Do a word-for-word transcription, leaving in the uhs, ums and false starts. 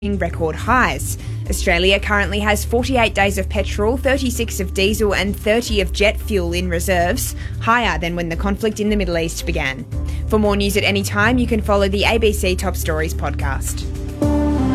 record highs. Australia currently has forty-eight days of petrol, thirty-six of diesel and thirty of jet fuel in reserves, higher than when the conflict in the Middle East began. For more news at any time, you can follow the A B C Top Stories podcast.